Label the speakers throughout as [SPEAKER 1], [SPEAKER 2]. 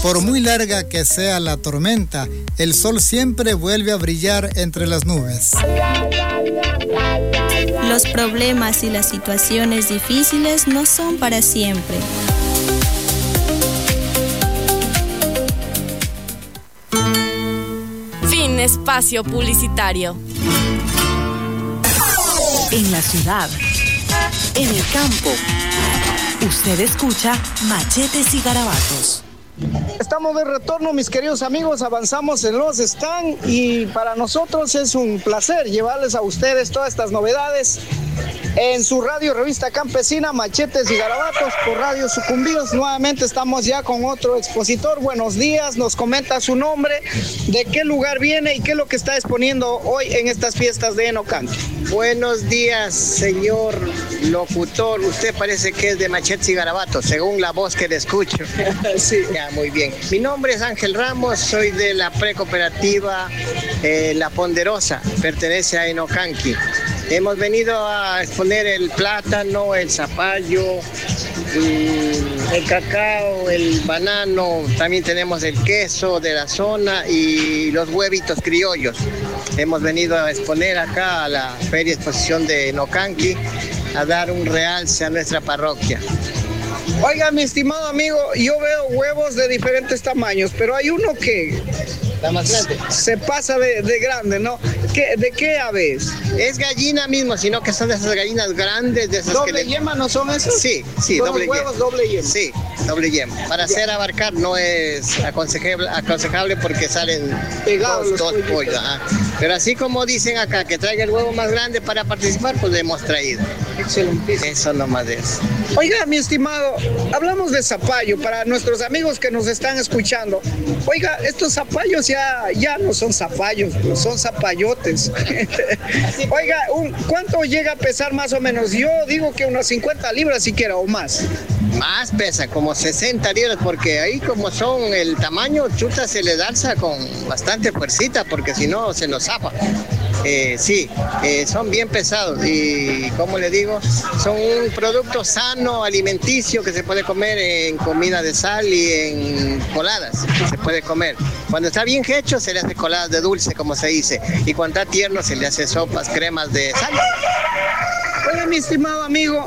[SPEAKER 1] por muy larga que sea la tormenta, el sol siempre vuelve a brillar entre las nubes.
[SPEAKER 2] Los problemas y las situaciones difíciles no son para siempre.
[SPEAKER 3] Fin espacio publicitario.
[SPEAKER 4] En la ciudad, en el campo, usted escucha Machetes y Garabatos.
[SPEAKER 5] Estamos de retorno, mis queridos amigos, avanzamos en los stands y para nosotros es un placer llevarles a ustedes todas estas novedades en su radio revista campesina Machetes y Garabatos por Radio Sucumbíos. Nuevamente estamos ya con otro expositor. Buenos días, nos comenta su nombre, de qué lugar viene y qué es lo que está exponiendo hoy en estas fiestas de Enocanqui.
[SPEAKER 6] Buenos días, señor locutor. Usted parece que es de Machetes y Garabatos, según la voz que le escucho.
[SPEAKER 5] Sí.
[SPEAKER 6] Ya, muy bien. Mi nombre es Ángel Ramos, soy de la precooperativa La Ponderosa, pertenece a Enocanqui. Hemos venido a exponer el plátano, el zapallo, el cacao, el banano, también tenemos el queso de la zona y los huevitos criollos. Hemos venido a exponer acá a la Feria Exposición de Enocanqui, a dar un realce a nuestra parroquia.
[SPEAKER 5] Oiga, mi estimado amigo, yo veo huevos de diferentes tamaños, pero hay uno que
[SPEAKER 6] La más grande.
[SPEAKER 5] se pasa de grande, ¿no? ¿De qué ave es?
[SPEAKER 6] Es gallina mismo, sino que son de esas gallinas grandes, de esas
[SPEAKER 5] ¿Doble yema no son esos?
[SPEAKER 6] Sí,
[SPEAKER 5] Son
[SPEAKER 6] doble
[SPEAKER 5] huevos,
[SPEAKER 6] yema.
[SPEAKER 5] doble yema.
[SPEAKER 6] Sí, doble yema. Para hacer abarcar no es aconsejable porque salen
[SPEAKER 5] Pegados
[SPEAKER 6] dos
[SPEAKER 5] los
[SPEAKER 6] pollos. Ajá. Pero así como dicen acá, que traiga el huevo más grande para participar, pues le hemos traído.
[SPEAKER 5] Excelente.
[SPEAKER 6] Eso nomás es.
[SPEAKER 5] Oiga, mi estimado, hablamos de zapallo para nuestros amigos que nos están escuchando. Oiga, estos zapallos ya no son zapallos, son zapallotes. Oiga, ¿cuánto llega a pesar más o menos? Yo digo que unas 50 libras siquiera o más.
[SPEAKER 6] Más pesa, como 60 libras, porque ahí como son el tamaño, chuta se les alza con bastante fuercita, porque si no se nos zapa. Son bien pesados y como le digo, son un producto sano, alimenticio, que se puede comer en comida de sal y en coladas, se puede comer. Cuando está bien hecho se le hace coladas de dulce, como se dice, y cuando está tierno se le hace sopas, cremas de sal.
[SPEAKER 5] Oiga, mi estimado amigo,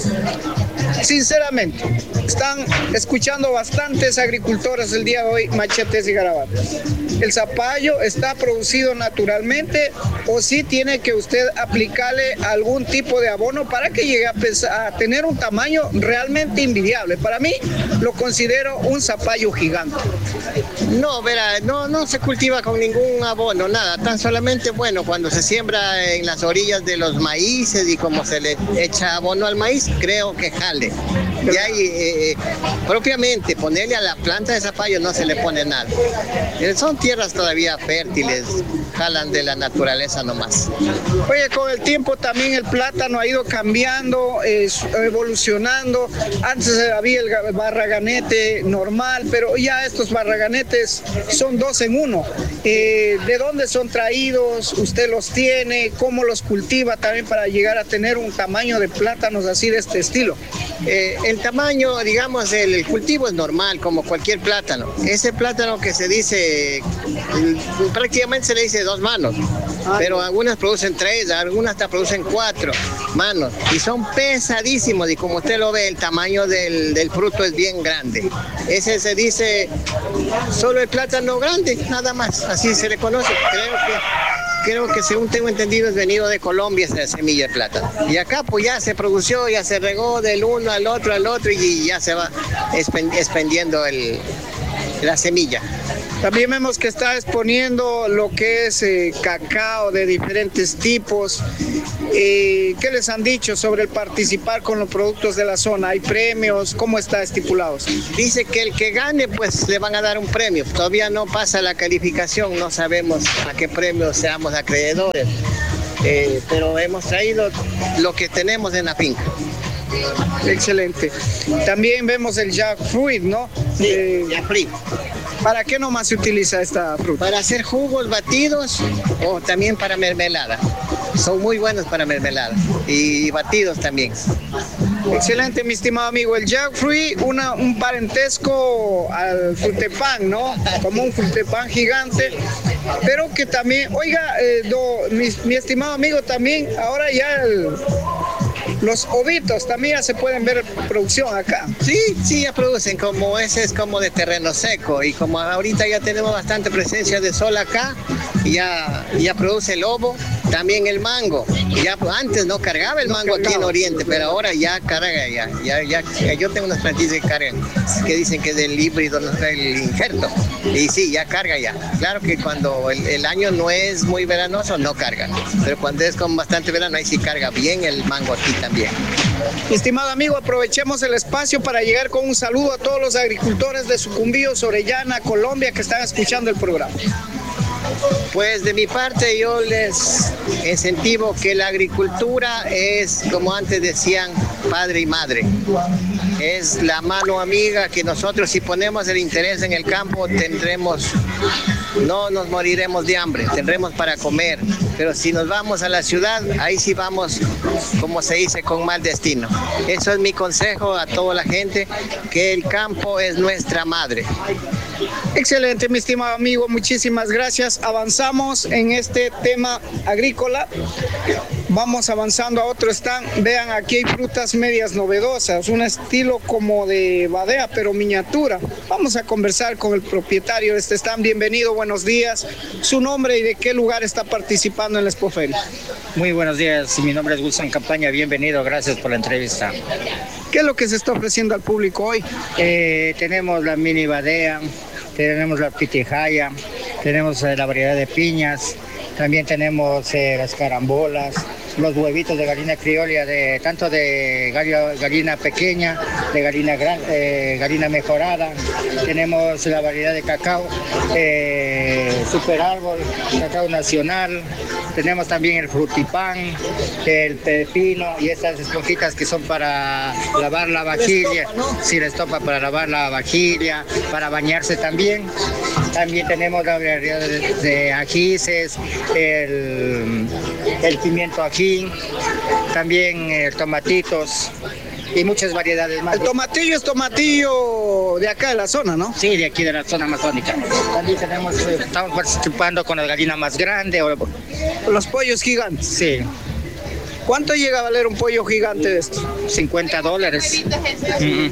[SPEAKER 5] sinceramente, están escuchando bastantes agricultores el día de hoy, Machetes y Garabatos. ¿El zapallo está producido naturalmente o sí tiene que usted aplicarle algún tipo de abono para que llegue a tener un tamaño realmente envidiable? Para mí lo considero un zapallo gigante.
[SPEAKER 6] No, verá, no se cultiva con ningún abono, nada, tan solamente, bueno, cuando se siembra en las orillas de los maíces y como se le echa abono al maíz, creo que jale. Y ahí, propiamente, ponerle a la planta de zapallo no se le pone nada. Son tierras todavía fértiles, jalan de la naturaleza nomás.
[SPEAKER 5] Oye, con el tiempo también el plátano ha ido cambiando, evolucionando. Antes había el barraganete normal, pero ya estos barraganetes son 2 en 1. ¿De dónde son traídos? ¿Usted los tiene? ¿Cómo los cultiva también para llegar a tener un tamaño de plátanos así de este estilo?
[SPEAKER 6] El tamaño, digamos, el cultivo es normal, como cualquier plátano. Ese plátano que se dice, prácticamente se le dice 2 manos, pero algunas producen 3, algunas hasta producen 4 manos, y son pesadísimos, y como usted lo ve, el tamaño del fruto es bien grande. Ese se dice solo el plátano grande, nada más, así se le conoce. Creo que según tengo entendido es venido de Colombia esa semilla de plátano. Y acá pues ya se produció, ya se regó del uno al otro y ya se va expendiendo la semilla.
[SPEAKER 5] También vemos que está exponiendo lo que es cacao de diferentes tipos. ¿Qué les han dicho sobre el participar con los productos de la zona? ¿Hay premios? ¿Cómo está estipulados?
[SPEAKER 6] Dice que el que gane pues le van a dar un premio. Todavía no pasa la calificación, no sabemos a qué premio seamos acreedores. Pero hemos traído lo que tenemos en la finca.
[SPEAKER 5] Excelente. También vemos el jackfruit, ¿no?
[SPEAKER 6] Sí, jackfruit.
[SPEAKER 5] ¿Para qué nomás se utiliza esta fruta?
[SPEAKER 6] Para hacer jugos batidos o también para mermelada. Son muy buenos para mermelada y batidos también.
[SPEAKER 5] Excelente, mi estimado amigo. El jackfruit, un parentesco al frutepán, ¿no? Como un frutepán gigante, pero que también, oiga, mi estimado amigo, también ahora ya los ovitos también ya se pueden ver producción acá.
[SPEAKER 6] Sí, ya producen, como ese es como de terreno seco, y como ahorita ya tenemos bastante presencia de sol acá, ya produce el lobo, también el mango. Ya antes no cargaba el mango aquí en Oriente, pero ahora ya carga, ya yo tengo unas plantillas que cargan, que dicen que es del híbrido, no es del injerto, y sí, ya carga ya. Claro que cuando el año no es muy veranoso, no carga, pero cuando es con bastante verano, ahí sí carga bien el mango aquí también.
[SPEAKER 5] Estimado amigo, aprovechemos el espacio para llegar con un saludo a todos los agricultores de Sucumbíos, Orellana, Colombia, que están escuchando el programa.
[SPEAKER 6] Pues de mi parte yo les incentivo que la agricultura es, como antes decían, padre y madre. Es la mano amiga que nosotros, si ponemos el interés en el campo, no nos moriremos de hambre, tendremos para comer. Pero si nos vamos a la ciudad, ahí sí vamos, como se dice, con mal destino. Eso es mi consejo a toda la gente, que el campo es nuestra madre.
[SPEAKER 5] Excelente, mi estimado amigo, muchísimas gracias. Avanzamos en este tema agrícola. Vamos avanzando a otro stand. Vean, aquí hay frutas medias novedosas, un estilo como de badea, pero miniatura. Vamos a conversar con el propietario de este stand. Bienvenido, buenos días. Su nombre y de qué lugar está participando en la Expoferia.
[SPEAKER 7] Muy buenos días, mi nombre es Wilson Campaña, bienvenido, gracias por la entrevista.
[SPEAKER 5] ¿Qué es lo que se está ofreciendo al público hoy?
[SPEAKER 7] Tenemos la mini badea, tenemos la pitijaya, tenemos la variedad de piñas, también tenemos las carambolas, los huevitos de gallina criolla, tanto de gallina pequeña, de gallina mejorada. Tenemos la variedad de cacao, super árbol, cacao nacional. Tenemos también el frutipán, el pepino y estas esponjitas que son para lavar la vajilla. Sí, la estopa para lavar la vajilla, para bañarse también. También tenemos la variedad de ajíes, el pimiento ají, también tomatitos y muchas variedades más.
[SPEAKER 5] El tomatillo es tomatillo de acá de la zona, ¿no?
[SPEAKER 7] Sí, de aquí de la zona amazónica. También estamos participando con la gallina más grande.
[SPEAKER 5] Los pollos gigantes.
[SPEAKER 7] Sí.
[SPEAKER 5] ¿Cuánto llega a valer un pollo gigante de estos?
[SPEAKER 7] $50.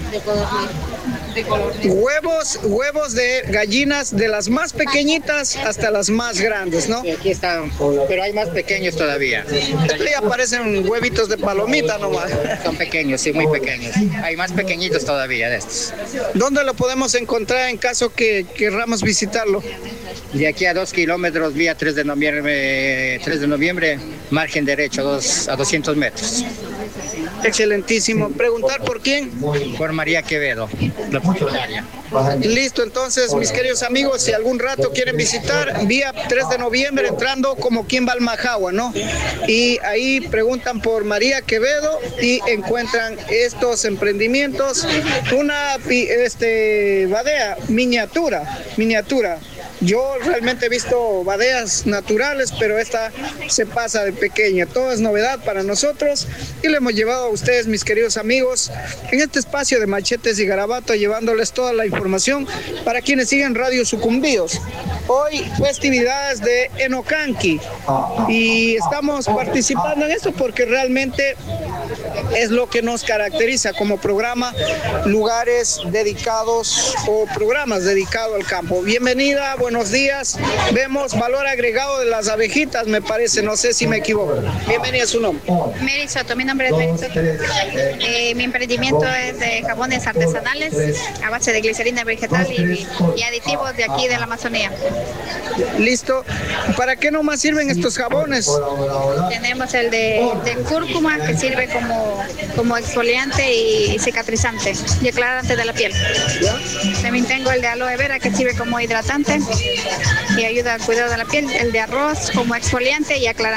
[SPEAKER 5] Huevos de gallinas de las más pequeñitas hasta las más grandes, ¿no?
[SPEAKER 7] Sí, aquí están, pero hay más pequeños todavía.
[SPEAKER 5] Aquí aparecen huevitos de palomita nomás.
[SPEAKER 7] Son pequeños, sí, muy pequeños. Hay más pequeñitos todavía de estos.
[SPEAKER 5] ¿Dónde lo podemos encontrar en caso que querramos visitarlo?
[SPEAKER 7] De aquí a 2 kilómetros, vía 3 de noviembre, margen derecho, a 200 metros.
[SPEAKER 5] Excelentísimo. ¿Preguntar por quién?
[SPEAKER 7] Por María Quevedo, la propietaria.
[SPEAKER 5] Listo, entonces, mis queridos amigos, si algún rato quieren visitar, vía 3 de noviembre, entrando como quien va al Majagua, ¿no? Y ahí preguntan por María Quevedo y encuentran estos emprendimientos. Una badea miniatura. Yo realmente he visto badeas naturales, pero esta se pasa de pequeña. Todo es novedad para nosotros y le hemos llevado a ustedes, mis queridos amigos, en este espacio de Machetes y Garabato, llevándoles toda la información para quienes siguen Radio Sucumbíos. Hoy festividades de Enocanqui y estamos participando en esto porque realmente es lo que nos caracteriza como programa, lugares dedicados o programas dedicados al campo. Bienvenida, buenos días. Vemos valor agregado de las abejitas, me parece, no sé si me equivoco. Bienvenida, su nombre.
[SPEAKER 8] Mary Soto, mi nombre es Mary Soto. Mi emprendimiento es de jabones artesanales a base de glicerina vegetal y aditivos de aquí de la Amazonía.
[SPEAKER 5] Listo. ¿Para qué nomás sirven estos jabones?
[SPEAKER 8] Tenemos el de cúrcuma, que sirve como exfoliante y cicatrizante y aclarante de la piel. También tengo el de aloe vera, que sirve como hidratante y ayuda al cuidado de la piel. El de arroz como exfoliante y aclarante.